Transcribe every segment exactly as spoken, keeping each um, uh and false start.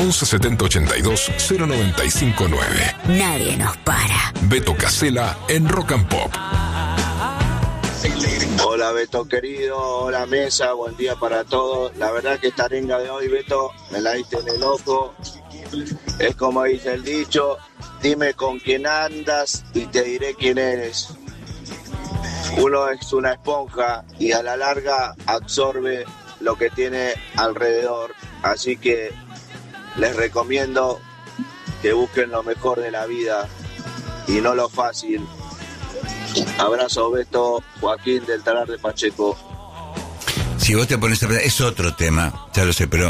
once setenta ochenta y dos cero noventa y cinco nueve. Nadie nos para. Beto Casella en Rock and Pop. Hola Beto querido, hola mesa, buen día para todos. La verdad que esta arenga de hoy, Beto, me la diste en el ojo. Es como dice el dicho, dime con quién andas y te diré quién eres. Uno es una esponja y a la larga absorbe lo que tiene alrededor. Así que les recomiendo que busquen lo mejor de la vida y no lo fácil. Abrazo, Beto, Joaquín del Talar de Pacheco. Si vos te pones a pensar, es otro tema, ya lo sé, pero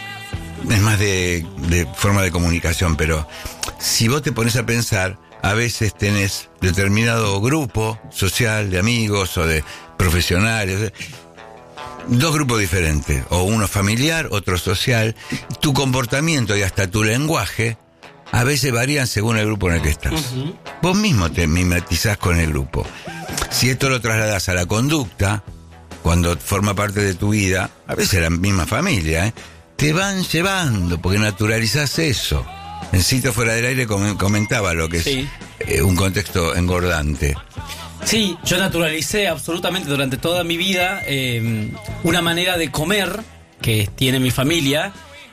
es más de, de forma de comunicación, pero si vos te pones a pensar, a veces tenés determinado grupo social de amigos o de profesionales, dos grupos diferentes, o uno familiar, otro social. Tu comportamiento y hasta tu lenguaje a veces varían según el grupo en el que estás. Uh-huh. Vos mismo te mimetizás con el grupo. Si esto lo trasladas a la conducta, cuando forma parte de tu vida, a veces la misma familia, ¿eh? te van llevando, porque naturalizás eso. En Sitio Fuera del Aire comentaba lo que es sí. eh, un contexto engordante. Sí, yo naturalicé absolutamente durante toda mi vida eh, una manera de comer que tiene mi familia.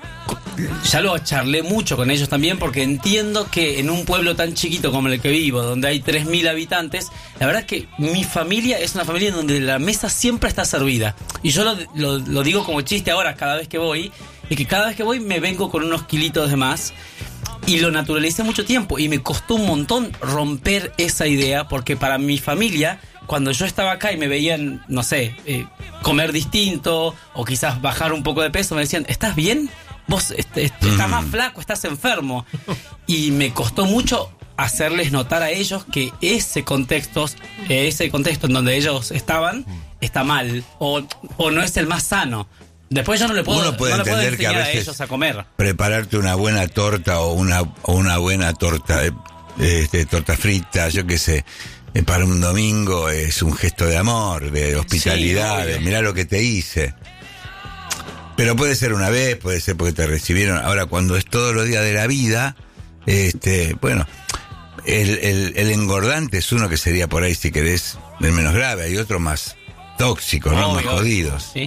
Ya lo charlé mucho con ellos también, porque entiendo que en un pueblo tan chiquito como el que vivo, donde hay tres mil habitantes, la verdad es que mi familia es una familia en donde la mesa siempre está servida. Y yo lo, lo, lo digo como chiste ahora cada vez que voy, y que cada vez que voy me vengo con unos kilitos de más. Y lo naturalicé mucho tiempo y me costó un montón romper esa idea, porque para mi familia, cuando yo estaba acá y me veían, no sé, eh, comer distinto o quizás bajar un poco de peso, me decían, ¿estás bien? Vos este, este, estás más flaco, estás enfermo. Y me costó mucho hacerles notar a ellos que ese contexto, ese contexto en donde ellos estaban, está mal o, o no es el más sano. Después yo no le puedo, Uno puede no le puedo entender que a enseñar a, veces ellos a comer. Prepararte una buena torta o una, o una buena torta, eh, este, torta frita, yo qué sé, eh, para un domingo es un gesto de amor, de hospitalidad, sí, de mirá lo que te hice. Pero puede ser una vez, puede ser porque te recibieron. Ahora, cuando es todos los días de la vida, este, bueno, el, el, el engordante es uno que sería por ahí, si querés, el menos grave. Hay otro más tóxico, ¿no? Oh, más jodidos. Sí.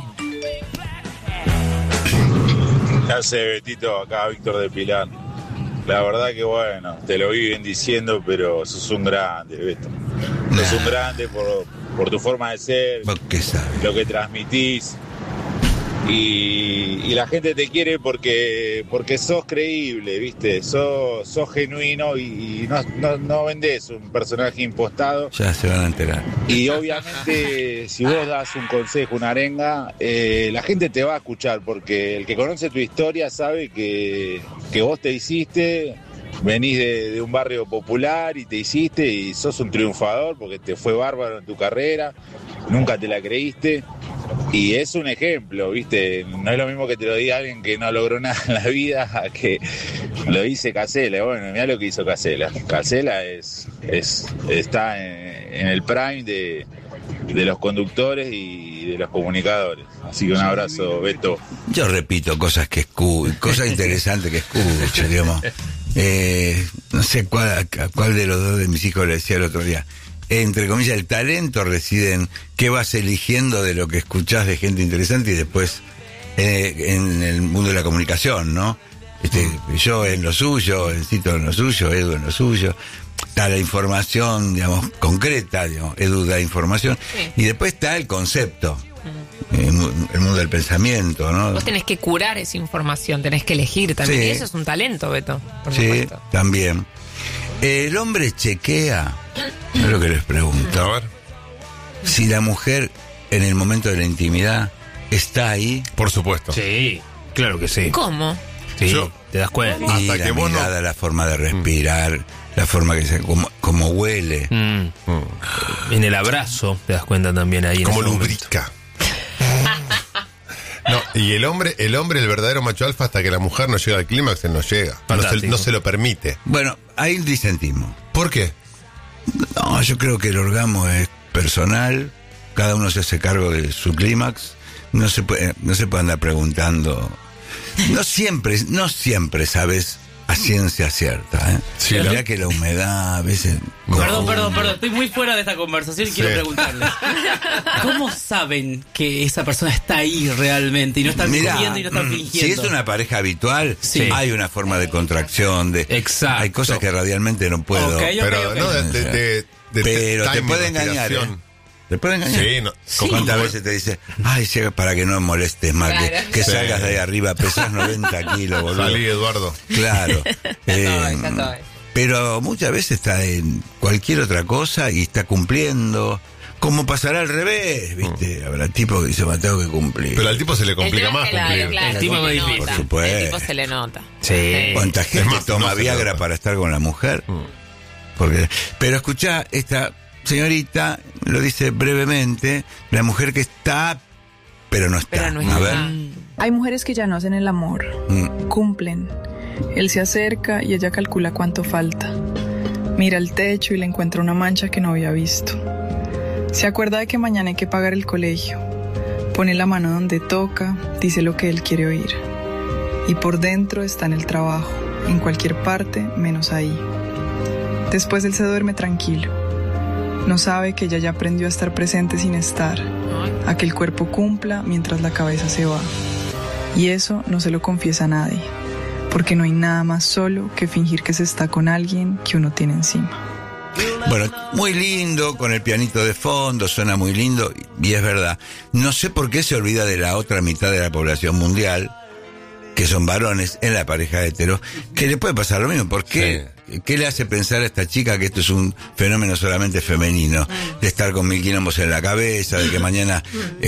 ¿Qué hace, Betito? Acá Víctor de Pilar. La verdad que bueno, te lo viven diciendo, pero sos un grande, Beto. Nah. Sos un grande por, por tu forma de ser, ¿Qué sabes? Lo que transmitís. Y, y la gente te quiere porque porque sos creíble, ¿viste? Sos, sos genuino y, y no, no, no vendés un personaje impostado. Ya se van a enterar. Y obviamente si vos das un consejo, una arenga, eh, la gente te va a escuchar, porque el que conoce tu historia sabe que, que vos te hiciste, venís de, de un barrio popular y te hiciste y sos un triunfador porque te fue bárbaro en tu carrera, nunca te la creíste. Y es un ejemplo, ¿viste? No es lo mismo que te lo diga alguien que no logró nada en la vida a que lo dice Casella. Bueno, mirá lo que hizo Casella. Casella es, es, está en, en el prime de, de los conductores y de los comunicadores. Así que un abrazo, Beto. Yo repito cosas que escucho, cosas interesantes que escucho, digamos. Eh, no sé cuál, a cuál de los dos de mis hijos le decía el otro día. Entre comillas, el talento reside en qué vas eligiendo de lo que escuchás de gente interesante y después eh, en el mundo de la comunicación, ¿no? Este, yo en lo suyo, el Cito en lo suyo, Edu en lo suyo. Está la información, digamos, concreta, digamos, Edu da información. Sí. Y después está el concepto, uh-huh. el, el mundo del pensamiento, ¿no? Vos tenés que curar esa información, tenés que elegir también. Sí. Y eso es un talento, Beto, por sí, supuesto. También. El hombre chequea, es lo que les pregunto. A ver. Si la mujer en el momento de la intimidad está ahí. Por supuesto. Sí, claro que sí. ¿Cómo? Sí, Yo, te das cuenta. Y hasta la que vos mirada, no... la forma de respirar, mm. la forma que se, como, como huele. Mm. Mm. En el abrazo te das cuenta también ahí. Como lubrica. No, y el hombre, el hombre, el verdadero macho alfa, hasta que la mujer no llega al clímax, él no llega. No se, no se lo permite. Bueno, hay un disentismo. ¿Por qué? No, yo creo que el orgasmo es personal, cada uno se hace cargo de su clímax, no se puede, no se puede andar preguntando. No siempre, no siempre sabes a ciencia cierta, ¿eh? Sí, ya la- que la humedad a veces... Perdón, perdón, perdón. Estoy muy fuera de esta conversación y quiero Sí. preguntarles. ¿Cómo saben que esa persona está ahí realmente y no está Mirá, fingiendo y no está fingiendo? si es una pareja habitual, Sí. hay una forma de contracción, de Exacto. hay cosas que radialmente no puedo. Ok, Pero ok. no, de, de, de- de Pero te timing, puede engañar, respiración. ¿eh? Te puede engañar. Sí, no. ¿Con ¿Cuántas veces te dice, ay, sí, para que no molestes más, que, Claro. que Sí. salgas de ahí arriba, pesas noventa kilos, boludo? Salí, Eduardo. Claro. Eh, Ya estoy, ya estoy. pero muchas veces está en cualquier otra cosa y está cumpliendo. Como pasará al revés, ¿viste? Habrá tipo que dice, me tengo que cumplir. Pero al tipo se le complica más claro, cumplir. claro, El tipo se es le muy nota. difícil. Por supuesto. El tipo se le nota. Sí. ¿Cuánta gente más, toma no se Viagra nota. para estar con la mujer? Porque, pero escuchá, esta señorita lo dice brevemente, la mujer que está, pero no está. Pero no A está. ver. Hay mujeres que ya no hacen el amor, Mm. cumplen. Él se acerca y ella calcula cuánto falta. Mira el techo y le encuentra una mancha que no había visto. Se acuerda de que mañana hay que pagar el colegio. Pone la mano donde toca, dice lo que él quiere oír. Y por dentro está en el trabajo, en cualquier parte menos ahí. Después él se duerme tranquilo. No sabe que ella ya aprendió a estar presente sin estar, a que el cuerpo cumpla mientras la cabeza se va. Y eso no se lo confiesa a nadie, porque no hay nada más solo que fingir que se está con alguien que uno tiene encima. Bueno, muy lindo, con el pianito de fondo, suena muy lindo, y es verdad. No sé por qué se olvida de la otra mitad de la población mundial, que son varones en la pareja hetero, que le puede pasar lo mismo. ¿Por qué? ¿Qué le hace pensar a esta chica que esto es un fenómeno solamente femenino? De estar con mil quilombos en la cabeza, de que mañana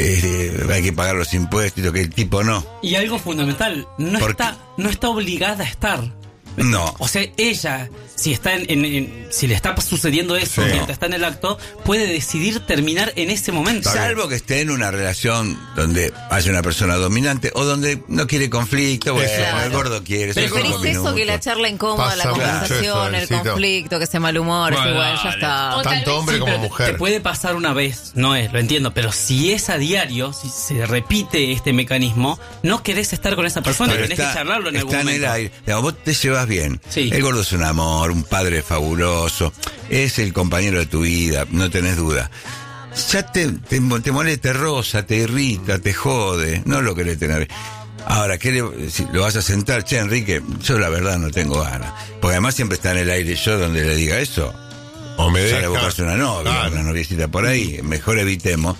eh, hay que pagar los impuestos, y que el tipo no. Y algo fundamental, no ¿Por está, no está obligada a estar. No. O sea, ella, si está en, en- en- si le está sucediendo eso Sí. mientras está en el acto, puede decidir terminar en ese momento. Salvo que esté en una relación donde haya una persona dominante o donde no quiere conflicto, bueno, Claro. el gordo quiere. son Preferís cinco eso que la minutos. charla incómoda, la Pasa mucho conversación, eso, el Elcito. conflicto, que ese mal humor, ese Bueno, igual, ya dale. está. O tal Tanto vez hombre sí, como Pero te- mujer. Te puede pasar una vez, no es, lo entiendo, pero si es a diario, si se repite este mecanismo, no querés estar con esa persona, Pero tenés está- que charlarlo en algún está en momento. el aire. Digamos, vos te llevas bien. Sí. El gordo es un amor, un padre fabuloso. Es el compañero de tu vida, no tenés duda. Ya te, te, te molesta, te roza, te irrita, te jode. No lo querés tener. Ahora, ¿qué le, si lo vas a sentar? Che, Enrique, yo la verdad no tengo ganas. Porque además siempre está en el aire yo donde le diga eso. O me Sale a deja. buscarse una novia, Claro. una noviecita por ahí. Mejor evitemos.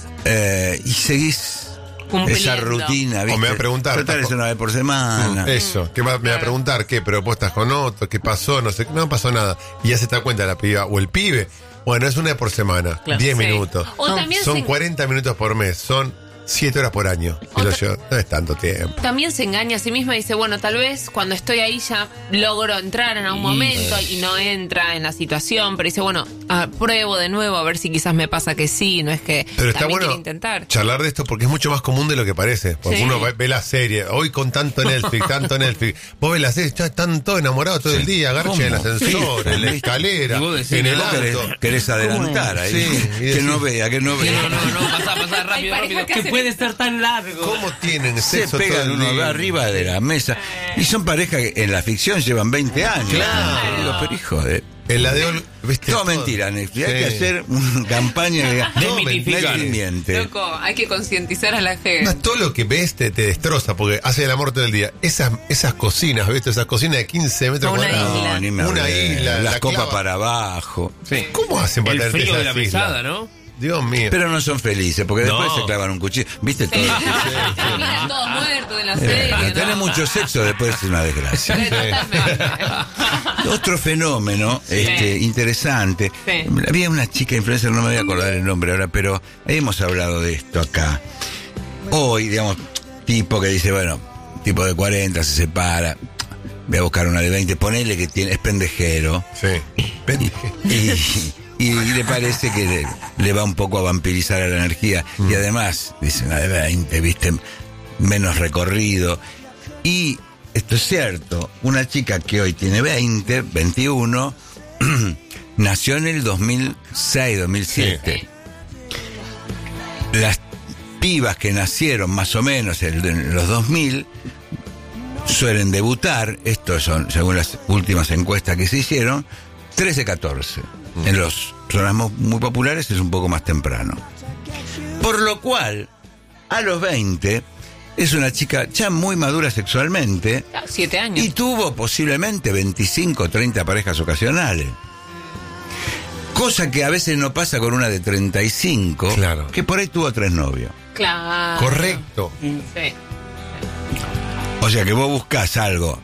Eh, y seguís Cumpliendo. esa rutina, ¿viste? O me va a preguntar, Total, ¿estás es una vez por semana. Eso, ¿qué va- me va a preguntar qué, pero vos estás con otro, qué pasó, no sé, no pasó nada. Y ya se da cuenta la piba o el pibe. Bueno, es una vez por semana, Claro, diez sí. minutos. O también Son se- cuarenta minutos por mes, son siete horas por año. Y lo Otra- llevo, no es tanto tiempo. También se engaña a sí misma y dice, bueno, tal vez cuando estoy ahí ya logro entrar en algún momento y no entra en la situación, pero dice, bueno, ah, pruebo de nuevo a ver si quizás me pasa que sí, no es que Pero está también bueno quiere intentar. charlar de esto porque es mucho más común de lo que parece. Porque Sí. uno ve, ve la serie, hoy con tanto Netflix, tanto Netflix. Vos ves la serie, ya están todos enamorados todo el día, agarche ¿Cómo? en el ascensor, Sí. en la escalera, Y vos decís, en el no, ¿Querés, auto. querés adelantar ahí? Sí, y que decís- no vea, que no vea. No, no, no, pasá, pasá, rápido, Hay rápido. parejas Que puede ser tan largo. ¿Cómo tienen Se sexo todo pegan el uno día? arriba de la mesa. Y son parejas que en la ficción llevan veinte años. Claro. Digo, pero hijo de... En la de Ol- ¿viste? No, todo. mentira, Netflix. Hay Sí. que hacer una campaña de... Desmitificar. No, miente. Loco, hay que concientizar a la Más gente. todo lo que ves te, te destroza porque hace el amor todo el día. Esas, esas cocinas, ¿viste? Esas cocinas de quince metros Una cuadrados. isla. No, ni me Una hablé. isla, Las la copas clava. para abajo. Sí. ¿Cómo hacen para El tenerte frío de esas la islas? mesada, ¿no? Dios mío. Pero no son felices, porque No. después se clavan un cuchillo. ¿Viste todo? Terminan todos muertos en la Eh, serie. tener ¿no? mucho sexo después es una desgracia. Sí, totalmente. Otro fenómeno este, interesante. Sí. Había una chica influencer, no me voy a acordar el nombre ahora, pero hemos hablado de esto acá. Hoy, digamos, tipo que dice, bueno, tipo de cuarenta se separa, voy a buscar una de veinte, ponele que tiene, es pendejero. Sí. Pendeje. Y, y le parece que le, le va un poco a vampirizar a la energía. Y además, dice, una de veinte, viste, menos recorrido. Y esto es cierto, una chica que hoy tiene veinte, veintiuno, nació en el dos mil seis, dos mil siete. Las pibas que nacieron más o menos en en los dos mil suelen debutar, estos son, según las últimas encuestas que se hicieron, trece, catorce. Mm. En los zonas muy populares es un poco más temprano. Por lo cual, a los veinte, es una chica ya muy madura sexualmente. Siete años. Y tuvo posiblemente veinticinco o treinta parejas ocasionales. Cosa que a veces no pasa con una de treinta y cinco, claro, que por ahí tuvo tres novios. Claro. Correcto. Sí. O sea que vos buscás algo,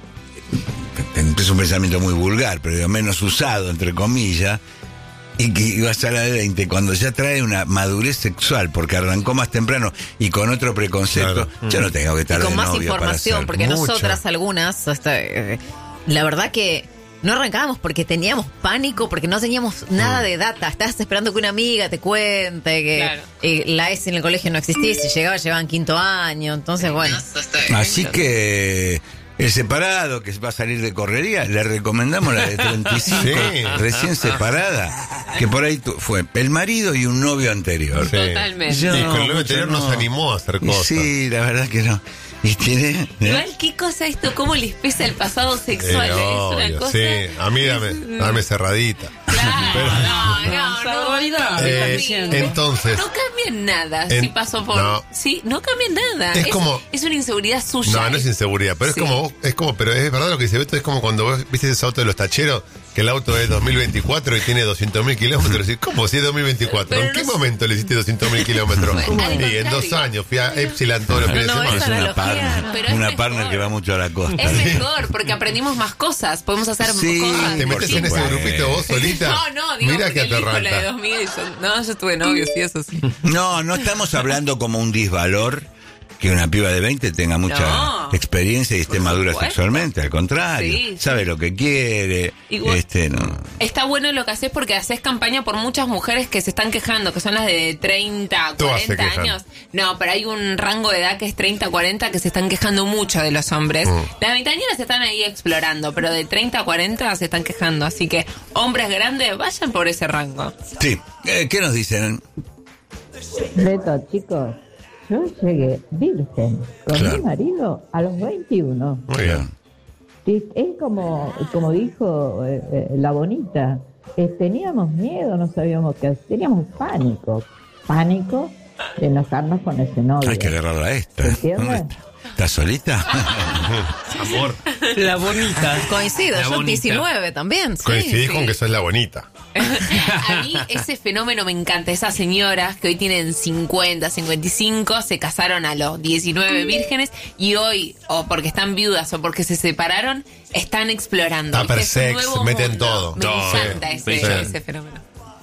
es un pensamiento muy vulgar, pero menos usado, entre comillas, y que vas a la de veinte, cuando ya trae una madurez sexual, porque arrancó más temprano y con otro preconcepto, claro, yo no tengo que estar y con de más novio información, para porque mucho. Nosotras algunas, hasta, eh, la verdad que no arrancábamos porque teníamos pánico, porque no teníamos nada de data. Estabas esperando que una amiga te cuente que Claro. eh, la E S en el colegio no existía, si llegaba, llevaban quinto año. Entonces, bueno. Así que el separado que va a salir de correría, le recomendamos la de treinta y cinco, Sí. recién separada, que por ahí tu- fue el marido y un novio anterior. Sí. Totalmente. Yo Y con el novio mucho anterior no. nos animó a hacer Y cosas. sí, la verdad que no. Y tiene... ¿eh? Igual, ¿qué cosa esto? ¿Cómo les pesa el pasado sexual? Eh, es obvio, una cosa... sí. A mí dame, dame cerradita. Claro, no, no, no. Eh, entonces, No cambia nada en- si pasó por... no. Sí, no cambia nada. Es como- Es una inseguridad suya. no, no es inseguridad, pero Sí. es como, vos- es como, pero es verdad lo que dice Beto, es como cuando vos viste ese auto de los tacheros, que el auto es dos mil veinticuatro y tiene doscientos mil kilómetros. ¿Y cómo si es dos mil veinticuatro? Pero ¿En qué no- momento le hiciste doscientos mil kilómetros? Al Y en dos contrario. años fui a Epsilon todos los fines de no, semana. Es esa una analogía, partner, pero es una mejor. partner que va mucho a la costa. Es mejor, porque aprendimos más cosas. Podemos hacer Sí, cosas. ¿Te metes por en ese supuesto. grupito vos solita? No, no, digo Mira porque que elijo la de aterranta. dos mil. Yo, no, yo tuve novios y eso sí. No, no estamos hablando como un disvalor que una piba de veinte tenga mucha No. experiencia y esté Por madura supuesto. sexualmente, al contrario, Sí, sí. sabe lo que quiere, Igual- este no. Está bueno lo que haces porque haces campaña por muchas mujeres que se están quejando, que son las de treinta, Todas se cuarenta quejan. años. No, pero hay un rango de edad que es treinta, cuarenta que se están quejando mucho de los hombres. Mm. Las veinteañeras están ahí explorando, pero de treinta a cuarenta se están quejando. Así que hombres grandes, vayan por ese rango. Sí, eh, ¿qué nos dicen? Beto, chicos, yo llegué virgen con Claro. mi marido a los veintiuno. Muy bien. Sí, es como, como dijo eh, eh, la bonita, eh, teníamos miedo, no sabíamos qué hacer, teníamos pánico, pánico de enojarnos con ese novio. Hay que agarrarla a esta. ¿eh? ¿Entiendes? ¿Dónde está? ¿Estás solita? Amor. La bonita. Coincido, La yo bonita. diecinueve también. Sí, Coincidís sí. con que sos la bonita. A mí ese fenómeno me encanta. Esas señoras que hoy tienen cincuenta, cincuenta y cinco, se casaron a los diecinueve vírgenes y hoy, o porque están viudas o porque se separaron, están explorando. Upper Es un sex, nuevo meten mundo. todo. Me Todo. encanta Sí, ese, sí. ese fenómeno.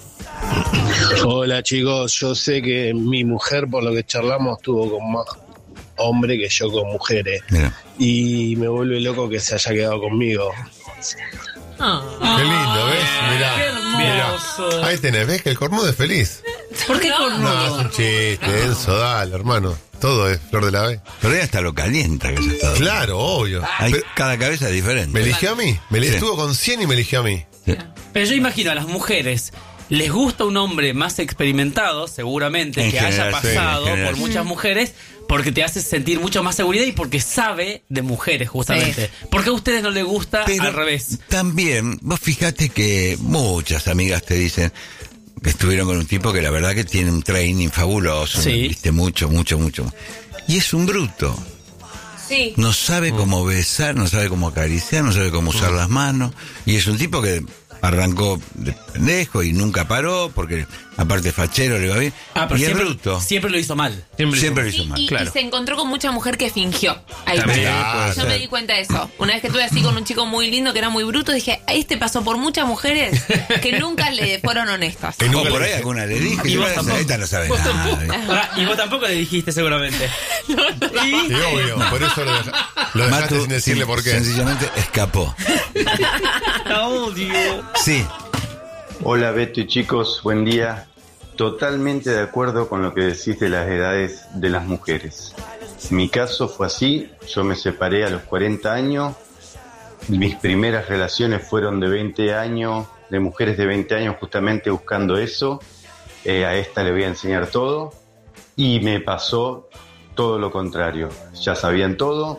Hola chicos, yo sé que mi mujer, por lo que charlamos, estuvo con más hombre que yo con mujeres. Mira. Y me vuelve loco que se haya quedado conmigo. Qué lindo, ¿ves? Mirá, mirá. Ahí tenés, ¿ves que el cornudo es feliz? ¿Por qué No. cornudo? No, es un chiste, Enzo, dale, hermano. Todo es flor de la B. Pero ella hasta lo calienta que ya está. Claro, obvio. Hay, Pero cada cabeza es diferente. me eligió a mí. Me Sí. Estuvo con cien y me eligió a mí. Pero yo imagino a las mujeres, les gusta un hombre más experimentado, seguramente, En que general, haya sí, en pasado general. por muchas mujeres, porque te hace sentir mucho más seguridad y porque sabe de mujeres, justamente. ¿Por qué a ustedes no les gusta Pero al revés? También, vos fijate que muchas amigas te dicen que estuvieron con un tipo que la verdad que tiene un training fabuloso, Sí. viste mucho, mucho, mucho. Y es un bruto. Sí. No sabe cómo besar, no sabe cómo acariciar, no sabe cómo usar las manos. Y es un tipo que arrancó de pendejo y nunca paró, porque aparte fachero le va bien. Ah, pero y es siempre, bruto. siempre lo hizo mal. Siempre, lo Sí, hizo mal. y, claro. y se encontró con mucha mujer que fingió. Ahí También, está. puede Yo ser. me di cuenta de eso. Una vez que estuve así con un chico muy lindo que era muy bruto, dije, este pasó por muchas mujeres que nunca le fueron honestas. Y O nunca por le ahí dije- alguna le dije, Y y vos bueno, tampoco. esta no sabe Vos nada. tampoco. Ahora, y vos tampoco le dijiste seguramente. Y obvio, por eso lo, deja- lo dejaste Matu, sin decirle sen- por qué. Sencillamente escapó. La odio. Sí. Hola Beto y chicos, buen día. Totalmente de acuerdo con lo que decís de las edades de las mujeres. Mi caso fue así, yo me separé a los cuarenta años, mis primeras relaciones fueron de veinte años, de mujeres de veinte años justamente buscando eso, eh, a esta le voy a enseñar todo, y me pasó todo lo contrario, ya sabían todo,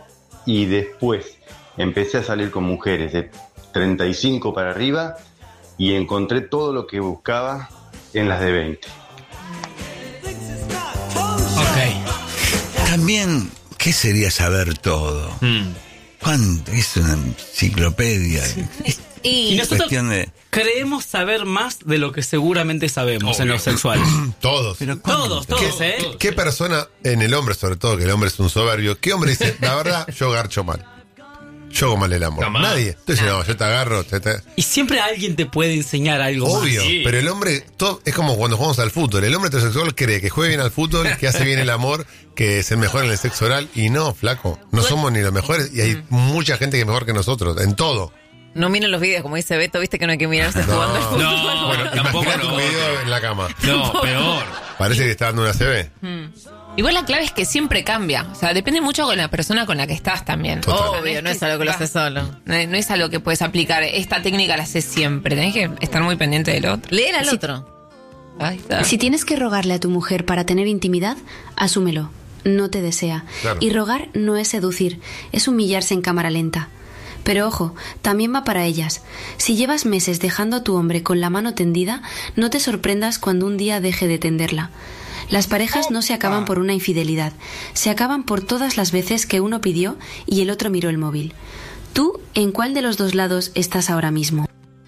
y después empecé a salir con mujeres de treinta y cinco para arriba y encontré todo lo que buscaba en las de veinte. Ok. También, ¿qué sería saber todo? Mm. ¿Cuánto? Es una enciclopedia. Sí. Y, y nosotros de... creemos saber más de lo que seguramente sabemos. Obvio. En lo sexual. Todos. Pero todos, todos, ¿Qué, ¿eh? ¿Qué persona, en el hombre sobre todo, que el hombre es un soberbio, qué hombre dice, la verdad, yo garcho mal? Yo hago mal el amor. Jamás. Nadie. Entonces, no, yo te agarro. Te, te... Y siempre alguien te puede enseñar algo. Obvio, más. Sí. Pero el hombre, todo, es como cuando jugamos al fútbol. El hombre heterosexual cree que juega bien al fútbol, que hace bien el amor, que es el mejor en el sexo oral. Y no, flaco. No somos ni los mejores. Y hay mucha gente que es mejor que nosotros, en todo. No miren los videos, como dice Beto, viste que no hay que mirarse no, jugando al fútbol. No, bueno, tampoco no. Un video en la cama. No, peor. Parece que está dando una C B. Hmm. Igual la clave es que siempre cambia. O sea, depende mucho con la persona con la que estás también. Total. Obvio, no es algo que lo haces solo. No, no es algo que puedes aplicar. Esta técnica la haces siempre. Tenés que estar muy pendiente del otro. Leer al si, otro. Ahí está. Si tienes que rogarle a tu mujer para tener intimidad, asúmelo. No te desea. Claro. Y rogar no es seducir, es humillarse en cámara lenta. Pero ojo, también va para ellas. Si llevas meses dejando a tu hombre con la mano tendida, no te sorprendas cuando un día deje de tenderla. Las parejas no se acaban por una infidelidad, se acaban por todas las veces que uno pidió y el otro miró el móvil. ¿Tú en cuál de los dos lados estás ahora mismo?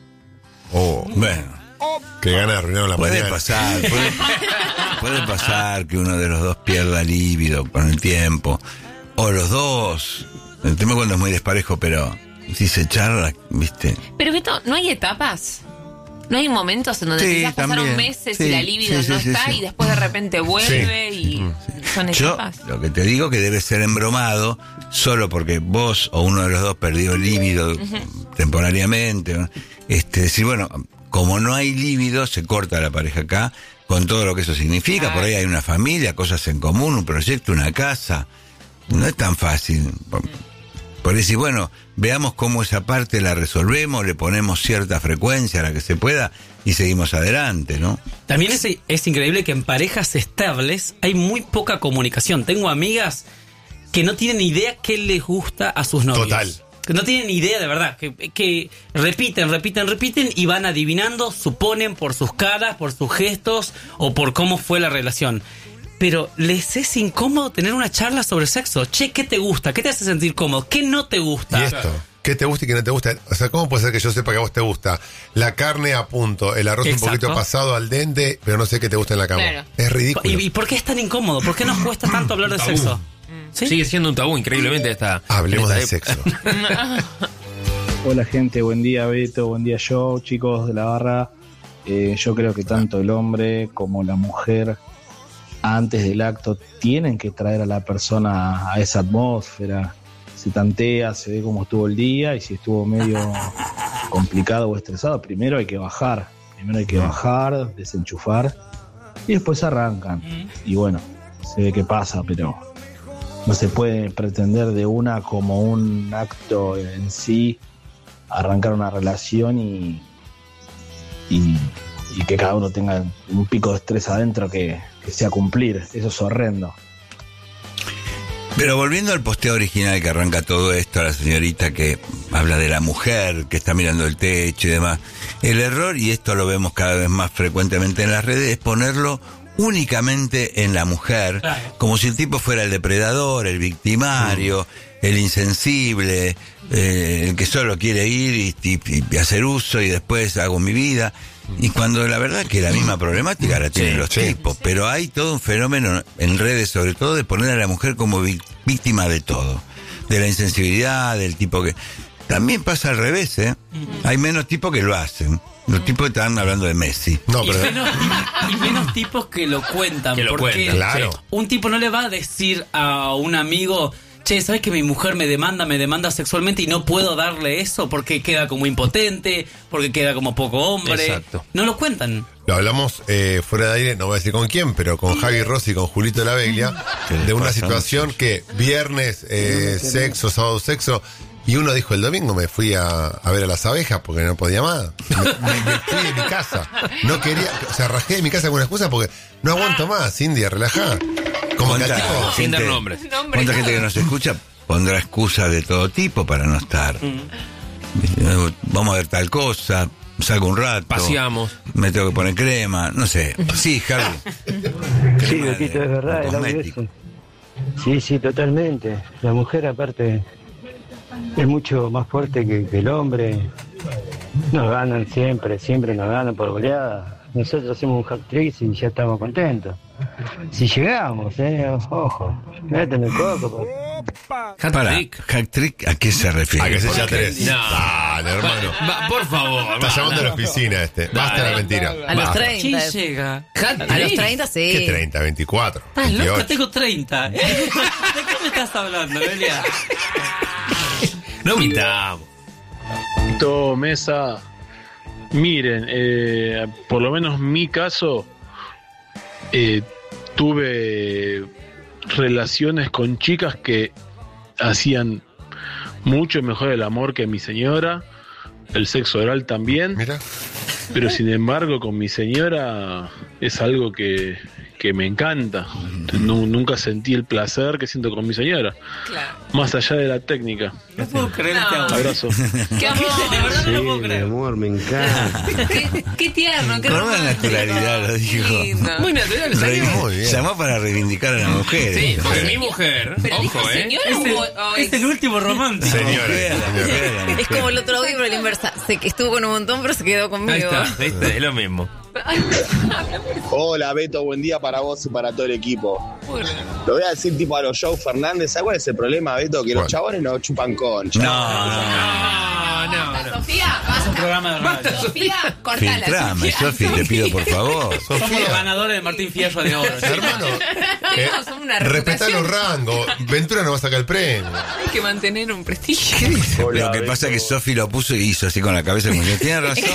Oh, bueno, que gana de arruinar la puede mañana. Pasar, puede, puede pasar que uno de los dos pierda líbido con el tiempo, o los dos. El tema cuando es muy desparejo, pero si se charla, ¿viste? Pero Beto, ¿no hay etapas? ¿No hay momentos en donde sí, quizás pasaron meses sí, y la libido sí, no sí, está sí. y después de repente vuelve sí. y son etapas? Yo lo que te digo que debe ser embromado solo porque vos o uno de los dos perdió líbido uh-huh. temporariamente. ¿no? Este, decir, bueno, como no hay líbido, se corta la pareja acá con todo lo que eso significa. Ah. Por ahí hay una familia, cosas en común, un proyecto, una casa. No es tan fácil. Por decir, bueno, veamos cómo esa parte la resolvemos, le ponemos cierta frecuencia a la que se pueda y seguimos adelante, ¿no? También es, es increíble que en parejas estables hay muy poca comunicación. Tengo amigas que no tienen idea qué les gusta a sus novios. Total. Que no tienen idea de verdad, que, que repiten, repiten, repiten y van adivinando, suponen por sus caras, por sus gestos o por cómo fue la relación. Pero les es incómodo tener una charla sobre sexo. Che, ¿qué te gusta? ¿Qué te hace sentir cómodo? ¿Qué no te gusta? Y esto, ¿qué te gusta y qué no te gusta? O sea, ¿cómo puede ser que yo sepa que a vos te gusta la carne a punto, el arroz Exacto. un poquito pasado al dente, pero no sé qué te gusta en la cama? Claro. Es ridículo. ¿Y, ¿Y por qué es tan incómodo? ¿Por qué nos cuesta tanto hablar de tabú. sexo? ¿Sí? Sigue siendo un tabú, increíblemente. Esta, Hablemos de época. sexo. Hola gente, buen día Beto, buen día yo, chicos de la barra. Eh, yo creo que tanto el hombre como la mujer antes del acto tienen que traer a la persona a esa atmósfera. Se tantea, se ve cómo estuvo el día y si estuvo medio complicado o estresado, primero hay que bajar. Primero hay que bajar, desenchufar y después arrancan. Y bueno, se ve qué pasa, pero no se puede pretender de una como un acto en sí arrancar una relación y, y, y que cada uno tenga un pico de estrés adentro que, que sea cumplir. Eso es horrendo. Pero volviendo al posteo original que arranca todo esto, a la señorita que habla de la mujer que está mirando el techo y demás, el error, y esto lo vemos cada vez más frecuentemente en las redes, es ponerlo únicamente en la mujer, claro. Como si el tipo fuera el depredador, el victimario, mm. el insensible, eh, el que solo quiere ir y, y, y hacer uso y después hago mi vida. Y cuando la verdad que la misma problemática la tienen sí, los sí. tipos, pero hay todo un fenómeno en redes sobre todo de poner a la mujer como vi- víctima de todo, de la insensibilidad, del tipo que... También pasa al revés, ¿eh? Mm. Hay menos tipos que lo hacen. Los mm. tipos están hablando de Messi. No, pero... y, menos, y menos tipos que lo cuentan, que lo porque cuentan, claro. Un tipo no le va a decir a un amigo... Che, ¿sabes que mi mujer me demanda, me demanda sexualmente y no puedo darle eso porque queda como impotente, porque queda como poco hombre? Exacto. No lo cuentan. Lo hablamos eh, fuera de aire, no voy a decir con quién, pero con Javi Rossi y con Julito de la Veglia, de una situación que viernes eh, sexo, sábado sexo, y uno dijo el domingo me fui a, a ver a las abejas porque no podía más. Me, me, me fui de mi casa. No quería, o sea, rajé de mi casa con una excusa porque no aguanto más, Cindy, relajá. Como que tipo, sin dar nombres. ¿Cuánta gente que nos escucha pondrá excusas de todo tipo para no estar. Mm. Vamos a ver tal cosa, salgo un rato. Paseamos. Me tengo que poner crema, no sé. Sí, Javi. Sí, Betito, es verdad, el audio ese. Sí, sí, totalmente. La mujer, aparte, es mucho más fuerte que, que el hombre. Nos ganan siempre, siempre nos ganan por goleada. Nosotros hacemos un hack-trick y ya estamos contentos. Si llegamos, eh, ojo, méteme el coco. Hack-trick. ¿Hack-trick a qué se refiere? A que se echa tres. No. Dale, hermano. Va, por favor. Está llamando a la oficina este. Basta la mentira. A los Basta. treinta. ¿Quién llega? A los treinta, sí. ¿Qué treinta? veinticuatro. Estás loca, veintiocho. tengo treinta. ¿De qué me estás hablando, Elia? No mitamos. Todo mesa. Miren, eh, por lo menos mi caso, eh, tuve relaciones con chicas que hacían mucho mejor el amor que mi señora, el sexo oral también. Mira. Pero sin embargo con mi señora es algo que, que me encanta. Nu- nunca sentí el placer que siento con mi señora. Claro. Más allá de la técnica. No puedo creer que hago. Abrazo. Qué amor, de verdad Sí, no lo puedo mi creer. amor, me encanta. Qué, qué tierno, qué Con una romántico. naturalidad lo dijo. Lindo. Muy natural, Re- salió. Muy bien. Llamó para reivindicar a la mujer. Sí, porque Pero- mi mujer, Pero dijo ojo, ¿eh? señora Es o, el, o es el último romántico. Señora, Mujer, la señora. mujer, la Es mujer. como el otro audio, pero la inversa. Sé que estuvo con un montón, pero se quedó Ahí conmigo. está, ¿viste? Es lo mismo. Hola Beto, buen día para vos y para todo el equipo. Lo voy a decir tipo a los Joe Fernández. ¿Sabes cuál es el problema, Beto? Que los ¿Cuál? chabones no chupan concha. No, no. No, no, Basta, no. Sofía, Es un basta. programa de radio. Sofía, cortala. Filtrame, Sofía. Sofi, te pido por favor. Somos los Sofía, ganadores de Martín Fierro de Oro. hermano, Tenemos una respetá reputación. los rangos. Ventura no va a sacar el premio. Hay que mantener un prestigio. ¿Qué dice? Hola, Lo que Beto. pasa es que Sofi lo puso y hizo así con la cabeza como que tiene razón.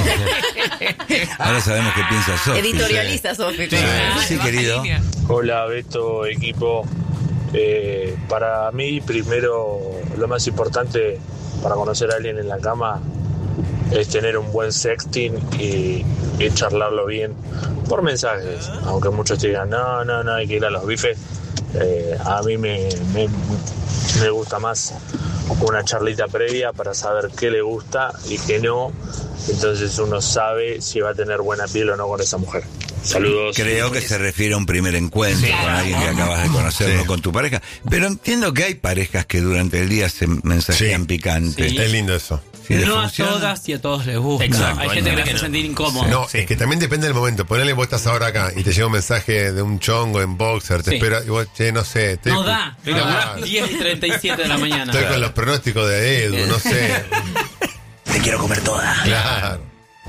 Ahora sabemos qué piensa Sofi. Editorializa, Sofi. Sí, Ah, sí, baja querido. línea. Hola Beto, equipo. Eh, para mí, primero, lo más importante para conocer a alguien en la cama es tener un buen sexting y, y charlarlo bien por mensajes. Aunque muchos te digan, no, no, no, hay que ir a los bifes. Eh, a mí me, me, me gusta más una charlita previa para saber qué le gusta y qué no. Entonces uno sabe si va a tener buena piel o no con esa mujer. Saludos. Creo que se refiere a un primer encuentro con alguien que acabas de conocer, no con tu pareja. Pero entiendo que hay parejas que durante el día se mensajean Sí. picante. Sí. Es lindo eso. Si les No a funciona. todas y a todos les gusta. Exacto, Hay hay gente que gente le que hace no. sentir incómodo. No, es que también depende del momento. Ponele, vos estás ahora acá y te llega un mensaje de un chongo en boxer, te Sí. espera, y vos, che, no sé. Estoy, No da. No No da. da. diez y treinta y siete de la mañana. Estoy con los pronósticos de Edu, no sé. Te quiero comer toda. Claro.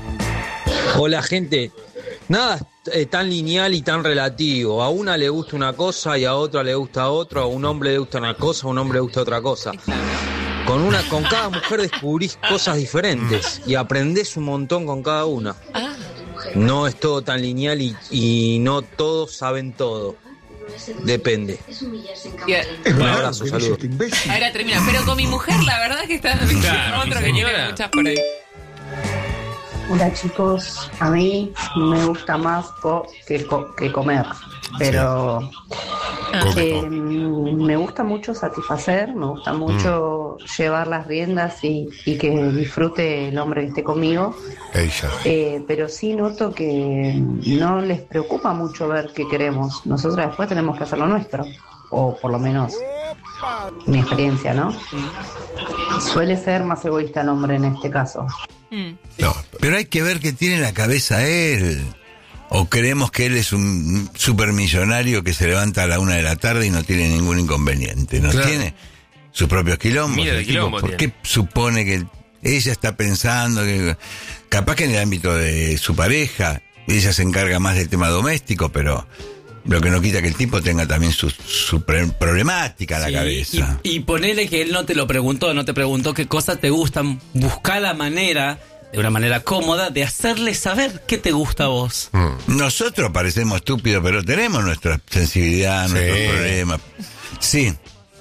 Hola gente, nada es tan lineal y tan relativo. A una le gusta una cosa y a otra le gusta otra. A un hombre le gusta una cosa, a un hombre le gusta otra cosa. Con una, con cada mujer descubrís cosas diferentes y aprendés un montón con cada una. No es todo tan lineal y, y no todos saben todo. Depende. Bien. Un abrazo, saludos. Ahora termina. Pero con mi mujer, la verdad que está Claro, otro mi que tiene señora. muchas por ahí. Hola chicos, a mí me gusta más co- que, co- que comer, pero eh, me gusta mucho satisfacer, me gusta mucho llevar las riendas y, y que disfrute el hombre que esté conmigo, Ella. eh, pero sí noto que no les preocupa mucho ver qué queremos, nosotros después tenemos que hacer lo nuestro, o por lo menos mi experiencia, ¿no? Suele ser más egoísta el hombre en este caso. No, pero hay que ver qué tiene en la cabeza él. O creemos que él es un supermillonario que se levanta a la una de la tarde y no tiene ningún inconveniente. No Claro. tiene sus propios quilombos. Mira de El tipo, quilombo ¿por tiene. qué supone que ella está pensando que capaz que en el ámbito de su pareja ella se encarga más del tema doméstico, pero lo que no quita que el tipo tenga también su, su pre- problemática en la Sí, cabeza. Y, y ponele que él no te lo preguntó, no te preguntó qué cosas te gustan. Busca la manera, de una manera cómoda, de hacerle saber qué te gusta a vos. Nosotros parecemos estúpidos, pero tenemos nuestra sensibilidad, nuestros problemas. Sí.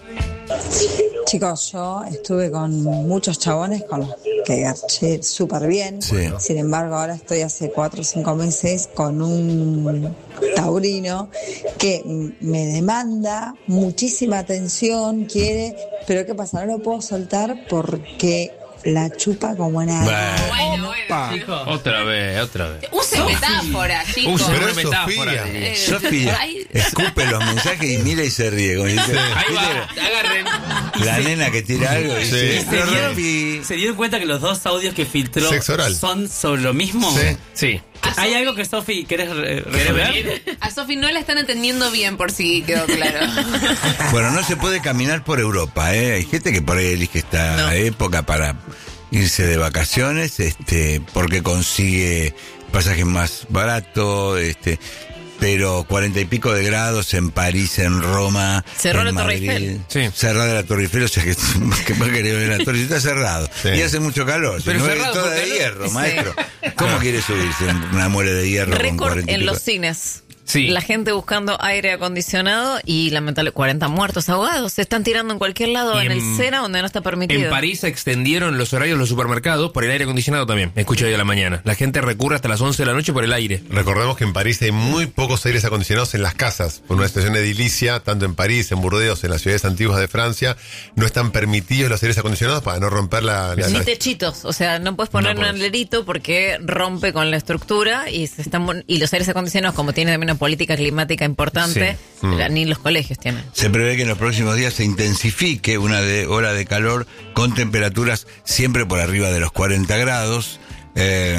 Chicos, yo estuve con muchos chabones con los que garché súper bien. Sí. Sin embargo, ahora estoy hace cuatro o cinco meses con un taurino que m- me demanda muchísima atención, quiere, pero ¿qué pasa? No lo puedo soltar porque la chupa como nada. Bueno, bueno, chicos. Otra vez, otra vez. Use metáfora, chicos. Use Pero una es metáfora. Sofía. Eh, Sofía ay. escupe los mensajes y mira y se ríe. Como dice, Ahí va, agarren. la nena que tira algo y dice, ¿Se "Pero dieron, Rafi". ¿Se dieron cuenta que los dos audios que filtró Sexo oral. son sobre lo mismo? Sí. Sí. ¿Hay algo que Sofi querés, eh, ¿querés ver? A Sofi no la están entendiendo bien, por si quedó claro. Bueno, no se puede caminar por Europa, ¿eh? Hay gente que por ahí elige esta época para irse de vacaciones, este, porque consigue pasajes más baratos, este, pero cuarenta y pico de grados en París, en Roma, Cerró en la Torre Madrid. Eiffel. Sí. Cerrada la Torre Eiffel, o sea que, que más quería ver la Torre Eiffel, está cerrado. Sí. Y hace mucho calor. Pero No es cerrado toda porque de no- hierro, Sí. maestro. ¿Cómo quiere subirse en una muela de hierro con Récord cuarenta y en pico? los cines. Sí. La gente buscando aire acondicionado y lamentablemente cuarenta muertos ahogados. Se están tirando en cualquier lado Y en, en- el Sena donde no está permitido. En París extendieron los horarios de los supermercados por el aire acondicionado también. Escucho hoy a la mañana. La gente recurre hasta las once de la noche por el aire. Recordemos que en París hay muy pocos aires acondicionados en las casas. Por una situación edilicia, tanto en París, en Burdeos, en las ciudades antiguas de Francia, no están permitidos los aires acondicionados para no romper la... la- Ni la- techitos, o sea, no puedes poner No un podés. alerito porque rompe con la estructura y se están mon- y los aires acondicionados, como tienen también una política climática importante, Sí. Mm. la- ni los colegios tienen. Se prevé que en los próximos días se intensifique una de, ola de calor con temperaturas siempre por arriba de los cuarenta grados. Eh,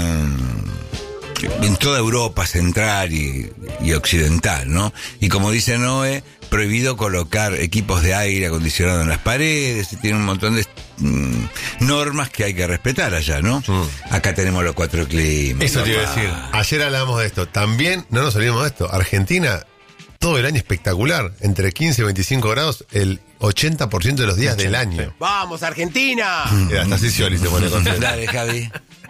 en toda Europa central y, y occidental, ¿no? Y como dice Noé, prohibido colocar equipos de aire acondicionado en las paredes, y tiene un montón de mm, normas que hay que respetar allá, ¿no? Acá tenemos los cuatro climas. Eso te iba a papá. decir. Ayer hablábamos de esto. También, no nos olvidemos de esto, Argentina, todo el año espectacular. Entre quince y veinticinco grados, el ochenta por ciento de los días del año. ¡Vamos, Argentina! Mira, hasta así Scioli se pone contento. Dale, Javi.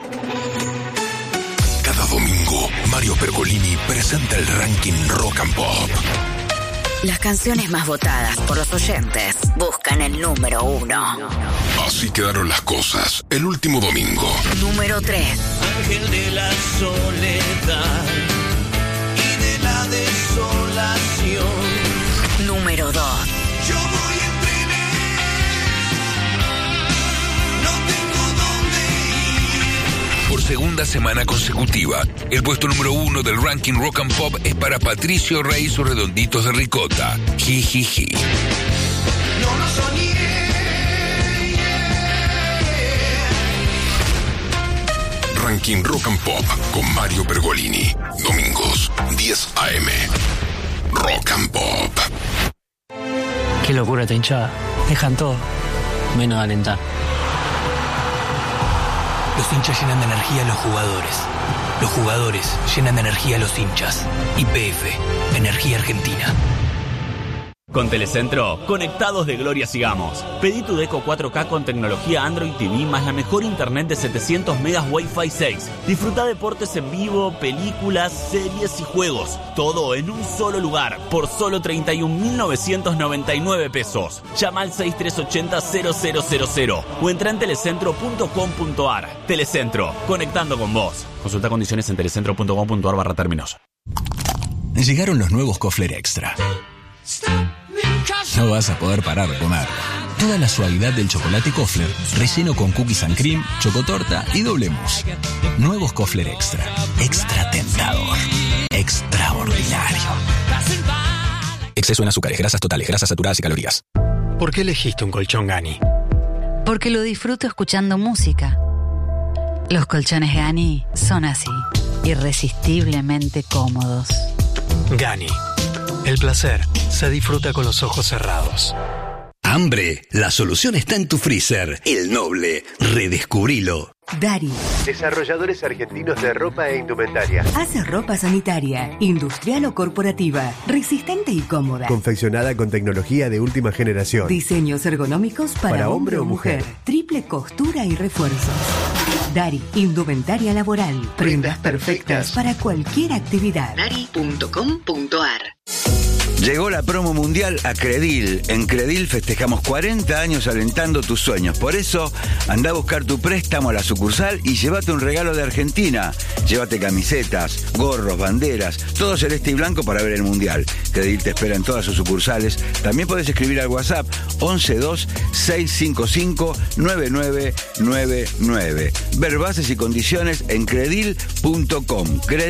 Cada domingo, Mario Pergolini presenta el ranking Rock and Pop. Las canciones más votadas por los oyentes buscan el número uno. Así quedaron las cosas el último domingo. Número tres. Ángel de la soledad y de la desolación. Número dos. Yo voy en tren, no tengo dónde ir. Por segunda semana consecutiva, el puesto número uno del ranking Rock and Pop es para Patricio Rey y sus redonditos de ricota. Jijiji. No lo soñé. Ranking Rock and Pop con Mario Pergolini. Domingos, diez a eme. Rock and Pop. Qué locura esta hinchada. Dejan todo, menos de alentar. Los hinchas llenan de energía a los jugadores. Los jugadores llenan de energía a los hinchas. Y P F, Energía Argentina. Con Telecentro, conectados de gloria sigamos. Pedí tu Deco cuatro K con tecnología Android T V más la mejor internet de setecientos megas Wi-Fi seis. Disfruta deportes en vivo, películas, series y juegos. Todo en un solo lugar, por solo treinta y un mil novecientos noventa y nueve pesos. Llama al seis tres ocho cero cero cero cero cero o entra en telecentro punto com punto ar. Telecentro, conectando con vos. Consulta condiciones en telecentro punto com punto ar barra términos. Llegaron los nuevos Kofler Extra. No vas a poder parar de comer. Toda la suavidad del chocolate Kofler, relleno con cookies and cream, chocotorta y doble mousse. Nuevos Kofler Extra. Extra tentador. Extraordinario. Exceso en azúcares, grasas totales, grasas saturadas y calorías. ¿Por qué elegiste un colchón Gani? Porque lo disfruto escuchando música. Los colchones Gani son así, irresistiblemente cómodos. Gani. El placer se disfruta con los ojos cerrados. Hambre, la solución está en tu freezer. El Noble, redescubrilo. Dari. Desarrolladores argentinos de ropa e indumentaria. Hace ropa sanitaria, industrial o corporativa, resistente y cómoda. Confeccionada con tecnología de última generación. Diseños ergonómicos para, Para hombre o mujer. Triple costura y refuerzos. Dari, indumentaria laboral. Prendas perfectas para cualquier actividad. Dari punto com punto ar. Llegó la promo mundial a Credil. En Credil festejamos cuarenta años alentando tus sueños. Por eso, anda a buscar tu préstamo a la sucursal y llévate un regalo de Argentina. Llévate camisetas, gorros, banderas, todo celeste y blanco para ver el mundial. Credil te espera en todas sus sucursales. También podés escribir al WhatsApp once dos seis cinco cinco nueve nueve nueve nueve. Ver bases y condiciones en credil punto com.